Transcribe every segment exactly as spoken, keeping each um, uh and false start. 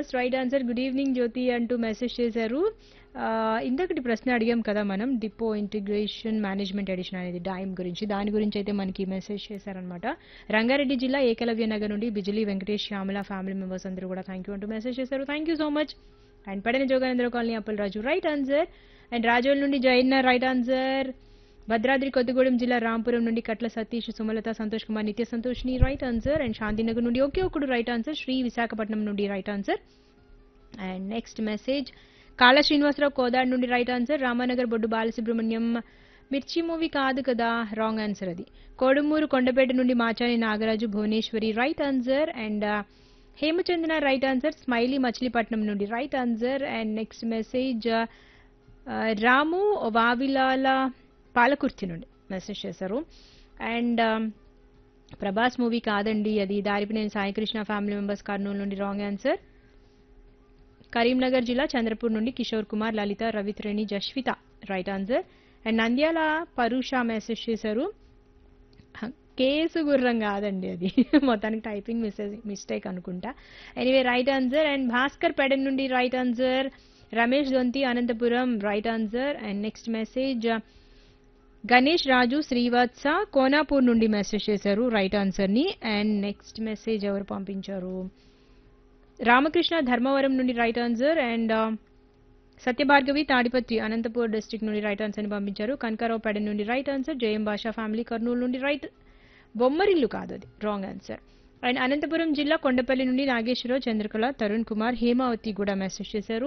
Srinivas right answer. Good evening జ్యోతి అంటూ message చేశారు. ఆహ్, ఇందాకటి ప్రశ్న అడిగాం కదా మనం డిపో ఇంటిగ్రేషన్ మేనేజ్మెంట్ ఎడిషన్ అనేది డైమ్ గురించి. దాని గురించి అయితే మనకి మెసేజ్ చేశారనమాట. రంగారెడ్డి జిల్లా ఏకలవ్య నగర్ నుండి బిజిలీ వెంకటేష్ శ్యామల ఫ్యామిలీ మెంబర్స్ అందరూ కూడా థ్యాంక్ యూ అంటూ మెసేజ్ చేశారు. Thank you so much. And పడని జోగానంద్ర colony Appalaraju right answer. And Razole నుండి జయన్న రైట్ ఆన్సర్. భద్రాద్రి కొత్తగూడెం జిల్లా రాంపురం నుండి కట్ల సతీష్ సుమలత సంతోష్ కుమార్ నిత్య సంతోష్ని రైట్ ఆన్సర్. అండ్ శాంతినగర్ నుండి ఒకే ఒకడు రైట్ ఆన్సర్. శ్రీ విశాఖపట్నం నుండి right answer. And next message కాళ శ్రీనివాసరావు కోదాడ్ నుండి రైట్ ఆన్సర్. రామానగర్ బొడ్డు బాలసుబ్రహ్మణ్యం మిర్చి మూవీ కాదు కదా రాంగ్ ఆన్సర్ అది. కోడుమూరు కొండపేట నుండి Machani Nagaraju Bhuvaneswari right answer. And Hemachandana right answer. Smiley Machilipatnam నుండి right answer. And next message రాము వావిలాల పాలకుర్తి నుండి మెసేజ్ చేశారు. అండ్ ప్రభాస్ మూవీ కాదండి అది. దారిపినేని సాయికృష్ణ ఫ్యామిలీ మెంబర్స్ కర్నూలు నుండి రాంగ్ ఆన్సర్. కరీంనగర్ జిల్లా చంద్రపూర్ నుండి కిషోర్ కుమార్ లలిత రవిత్రేణి Jasvitha right answer. And Nandyal పరుష మెసేజ్ చేశారు. కేసు గుర్రం కాదండి అది. మొత్తానికి టైపింగ్ మిస్టేక్ మిస్టేక్ అనుకుంటా. Anyway right answer. And Bhaskar Pedana నుండి right answer. Ramesh Donthi Anantapuram right answer. And next message Ganesh రాజు శ్రీవత్స కోనాపూర్ నుండి మెసేజ్ చేశారు రైట్ ఆన్సర్ని. అండ్ నెక్స్ట్ మెసేజ్ ఎవరు పంపించారు? రామకృష్ణ ధర్మవరం నుండి right answer. And Satya Bhargavi Tadipatri Anantapur district నుండి రైట్ ఆన్సర్ని పంపించారు. కనకారావు పెడన్ నుండి రైట్ ఆన్సర్. జయం భాషా ఫ్యామిలీ కర్నూలు నుండి రైట్. బొమ్మరిల్లు కాదు అది రాంగ్ ఆన్సర్. అండ్ అనంతపురం జిల్లా కొండపల్లి నుండి నాగేశ్వరరావు చంద్రకళ తరుణ్ కుమార్ హేమావతి కూడా మెసేజ్ చేశారు.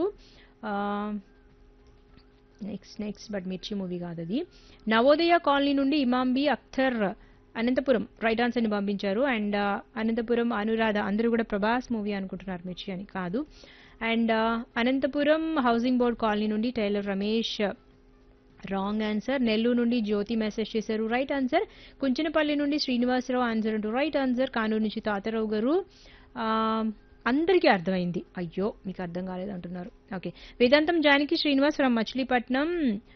నెక్స్ట్ నెక్స్ట్ బట్ మిర్చి మూవీ కాదు అది. నవోదయ కాలనీ నుండి ఇమాంబి అఖ్తర్ అనంతపురం రైట్ ఆన్సర్ని పంపించారు. అండ్ అనంతపురం అనురాధ అందరూ కూడా ప్రభాస్ మూవీ అనుకుంటున్నారు మిర్చి అని కాదు. And Anantapuram housing board colony నుండి tailor Ramesh wrong answer. Nellore నుండి జ్యోతి మెసేజ్ చేశారు రైట్ ఆన్సర్. కుంచనపల్లి నుండి శ్రీనివాసరావు ఆన్సర్ అంటూ రైట్ ఆన్సర్. కానూరు నుంచి తాతారావు గారు అందరికీ అర్థమైంది. అయ్యో మీకు అర్థం కాలేదు అంటున్నారు. Okay Vedantam Janaki Srinivas from Machilipatnam.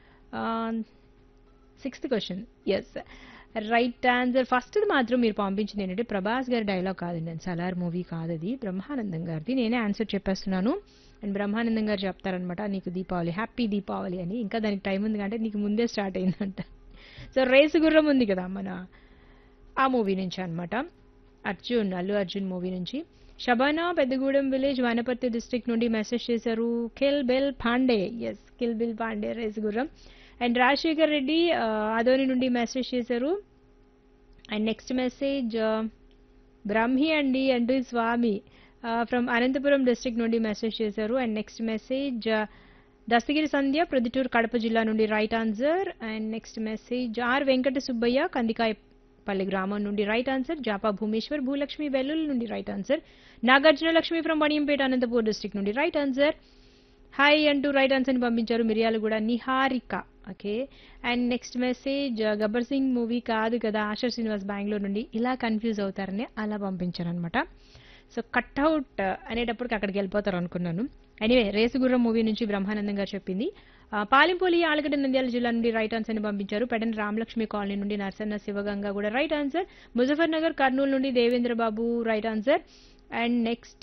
Sixth question yes right answer. First మాత్రం మీరు పంపించింది ఏంటంటే ప్రభాస్ గారి డైలాగ్ కాదండి అది. సలార్ మూవీ కాదు అది బ్రహ్మానందం గారిది. నేనే ఆన్సర్ చెప్పేస్తున్నాను. అండ్ బ్రహ్మానందం గారు చెప్తారనమాట నీకు దీపావళి హ్యాపీ దీపావళి అని. ఇంకా దానికి టైం ఉంది అంటే నీకు ముందే స్టార్ట్ అయిందంట. సో రేసు గుర్రం ఉంది కదా మన ఆ మూవీ నుంచి అనమాట. అర్జున్ అల్లు అర్జున్ మూవీ నుంచి. షబానా పెద్దగూడెం విలేజ్ వనపర్తి డిస్ట్రిక్ట్ నుండి మెసేజ్ చేశారు. Kill bill Pandey yes kill bill Pandey race గుర్రం. అండ్ రాజశేఖర్ రెడ్డి అదోని నుండి మెసేజ్ చేశారు. అండ్ నెక్స్ట్ మెసేజ్ బ్రహ్మి అండి అంటూ స్వామి ఫ్రమ్ అనంతపురం డిస్ట్రిక్ట్ నుండి మెసేజ్ చేశారు. అండ్ నెక్స్ట్ మెసేజ్ దస్తగిరి సంధ్య ప్రొద్దుటూరు కడప జిల్లా నుండి right answer. And next message or Venkata Subbaiah Kandikayapalli గ్రామం నుండి రైట్ ఆన్సర్. జాపా భూమేశ్వర్ భూలక్ష్మి వెల్లుల్లి నుండి right answer. Nagarjuna Lakshmi from వణియంపేట Anantapur district నుండి రైట్ ఆన్సర్. హాయ్ అంటూ రైట్ ఆన్సర్ని పంపించారు మిరియాలు కూడా Niharika. Okay and next message Gabbar Singh movie కాదు కదా ఆశా శ్రీనివాస్ బెంగళూరు నుండి. ఇలా కన్ఫ్యూజ్ అవుతారని అలా పంపించారు అనమాట. సో కట్అవుట్ అనేటప్పటికి అక్కడికి వెళ్ళిపోతారు అనుకున్నాను. ఎనీవే రేసుగుర్రం మూవీ నుంచి బ్రహ్మానందం గారు చెప్పింది. పాలింపోలి ఆలగడ్డ నంద్యాల జిల్లా నుండి రైట్ ఆన్సర్ని పంపించారు. పెడన్ రామలక్ష్మి కాలనీ నుండి నర్సన్న శివగంగా కూడా రైట్ ఆన్సర్. ముజఫర్ నగర్ కర్నూలు నుండి దేవేంద్ర బాబు right answer. And next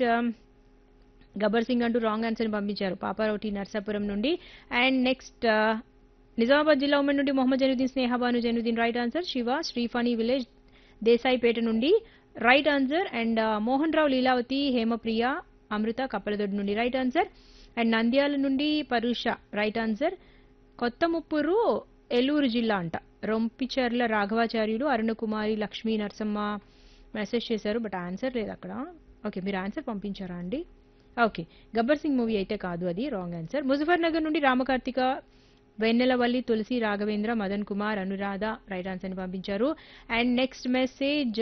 Gabbar Singh అంటూ రాంగ్ ఆన్సర్ని పంపించారు పాపారోటి నర్సాపురం నుండి. అండ్ నెక్స్ట్ నిజామాబాద్ జిల్లా ఉమ్మడి నుండి Mohammed Zainuddin Sneha Banu Zainuddin right answer. Shiva శ్రీఫానీ village Desaipet నుండి right answer. And Mohan Rao Leelavathi Hemapriya అమృత కప్పలదొడ్డి నుండి రైట్ ఆన్సర్. అండ్ నంద్యాల నుండి పరుష రైట్ ఆన్సర్. కొత్త ముప్పూరు ఏలూరు జిల్లా అంట. రొంపిచర్ల రాఘవాచార్యులు అరుణకుమారి లక్ష్మీ నరసమ్మ మెసేజ్ చేశారు బట్ ఆన్సర్ లేదు అక్కడ. ఓకే మీరు ఆన్సర్ పంపించారా అండి? ఓకే గబ్బర్ సింగ్ మూవీ అయితే కాదు అది రాంగ్ ఆన్సర్. ముజఫర్ నగర్ నుండి రామకార్తిక వెన్నెలవల్లి తులసి రాఘవేంద్ర మదన్ కుమార్ అనురాధ రైట్ ఆన్సర్ని పంపించారు. And next message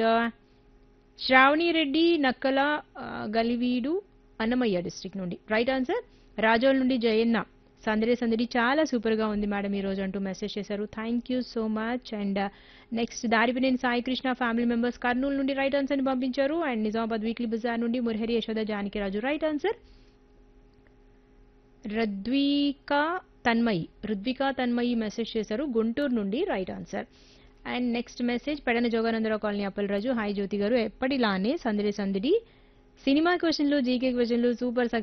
Shravani Reddy Nakkala Galiveedu Annamayya district నుండి రైట్ ఆన్సర్. రాజోల్ నుండి జయన్న సందడి సందడి చాలా సూపర్గా ఉంది మేడం ఈ రోజు అంటూ మెసేజ్ చేశారు. Thank you so much. And next Daripineni Saikrishna family members Kurnool నుండి రైట్ ఆన్సర్ని పంపించారు. అండ్ నిజామాబాద్ వీక్లీ బజార్ నుండి Murahari Yashoda Janakiraju right answer. రద్వికా Tanmayi రుద్వికా Tanmayi message చేశారు గుంటూరు నుండి right answer. And next message Pedana Jogananda Rao colony Appalaraju hi జ్యోతి గారు ఎప్పటిలానే సందడి సందడి సినిమా క్వశ్చన్లు జీకే క్వశ్చన్లు సూపర్